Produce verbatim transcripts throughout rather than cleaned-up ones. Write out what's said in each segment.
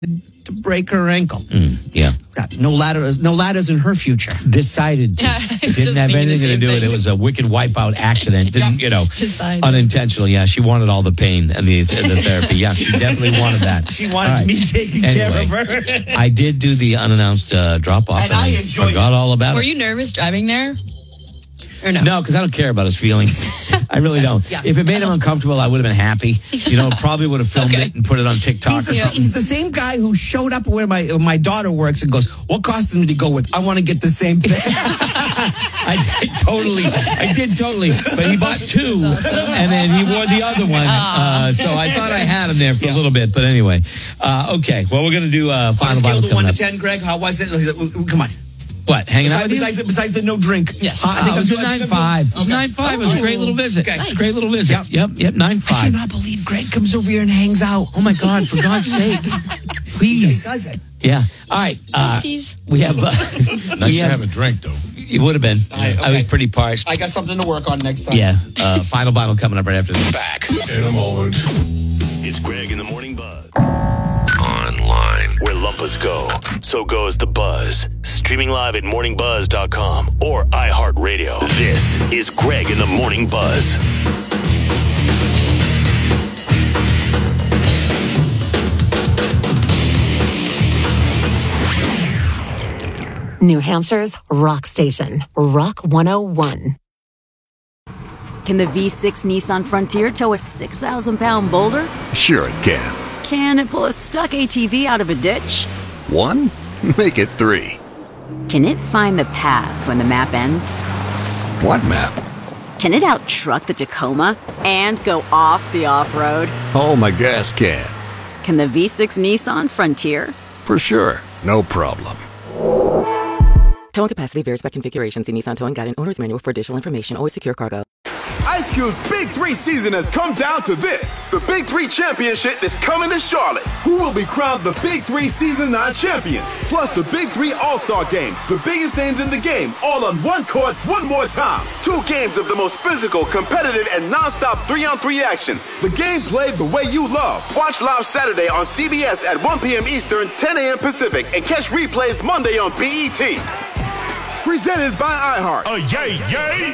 to break her ankle. Mm, yeah. Got no ladders, no ladders in her future. Decided to. Yeah, Didn't have anything to do with it. It was a wicked wipeout accident. Didn't, you know, Decided. unintentional. Yeah, she wanted all the pain and the, and the therapy. Yeah, she definitely wanted that. She wanted Right. me taking Anyway, care of her. I did do the unannounced uh, drop-off. And I enjoyed forgot it. all about Were it. you nervous driving there? Or no? No, because I don't care about his feelings. I really don't. Yeah. If it made him uncomfortable, I would have been happy. You know, probably would have filmed Okay. it and put it on TikTok He's or the, something. he's the same guy who showed up where my my daughter works and goes, "What costume did he go with? I want to get the same thing." I did totally. I did totally. But he bought two, and then he wore the other one. Uh, so I thought I had him there for a little bit. But anyway, uh, okay. Well, we're going to do uh, On a final scale Bible of one coming to up. ten, Greg, how was it? Come on. What? Hanging out Besides, with you? besides, besides the no drink. Yes. Uh, I think Uh, it was a was it nine like- five. It was Okay. nine five. It was a great little visit. Okay. It's a great little visit. Yep. Yep. Yep. Nine I five. cannot believe Greg comes over here and hangs out. Oh my God! For God's sake! Please. He does it. Yeah. All right. Uh, Tease. we have. Uh, Nice we to have a drink, though. It would have been. right, I was okay. pretty parched. I got something to work on next time. Yeah. Uh, final Bible coming up right after this. Back in a moment. It's Greg in the Morning Buzz. Online, where Lumpus go, so goes the buzz. Streaming live at morning buzz dot com or iHeartRadio. This is Greg in the Morning Buzz. New Hampshire's rock station, Rock one oh one. Can the V six Nissan Frontier tow a six thousand pound boulder? Sure it can. Can it pull a stuck A T V out of a ditch? One? Make it three. Can it find the path when the map ends? What map? Can it out-truck the Tacoma and go off the off-road? Oh, my gas can. Can the V six Nissan Frontier? For sure. No problem. Towing capacity varies by configuration. See Nissan Towing Guide and Owner's Manual for additional information. Always secure cargo. Ice Cube's Big Three season has come down to this. The Big Three Championship is coming to Charlotte. Who will be crowned the Big Three Season nine champion? Plus the Big Three All-Star Game. The biggest names in the game, all on one court, one more time. Two games of the most physical, competitive, and non-stop three-on-three action. The game played the way you love. Watch live Saturday on C B S at one p.m. Eastern, ten a.m. Pacific, and catch replays Monday on B E T. Presented by iHeart. Oh, yay, yay!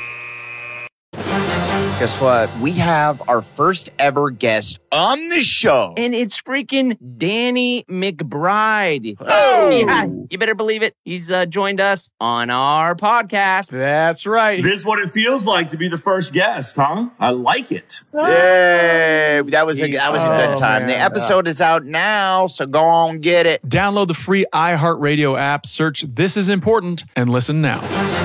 Guess what? We have our first ever guest on the show. And it's freaking Danny McBride. Oh! Yeah, you better believe it. He's uh, joined us on our podcast. That's right. This is what it feels like to be the first guest, huh? I like it. Yay! That was a, that was a good Oh, time. man. The episode is out now, so go on get it. Download the free iHeartRadio app, search This Is Important, and listen now.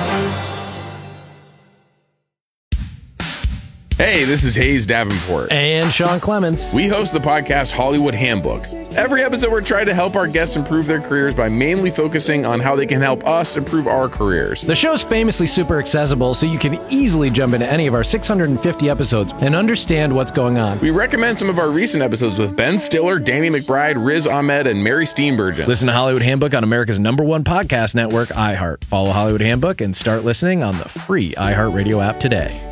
Hey, this is Hayes Davenport. And Sean Clements. We host the podcast Hollywood Handbook. Every episode, we're trying to help our guests improve their careers by mainly focusing on how they can help us improve our careers. The show's famously super accessible, so you can easily jump into any of our six hundred fifty episodes and understand what's going on. We recommend some of our recent episodes with Ben Stiller, Danny McBride, Riz Ahmed, and Mary Steenburgen. Listen to Hollywood Handbook on America's number one podcast network, iHeart. Follow Hollywood Handbook and start listening on the free iHeartRadio app today.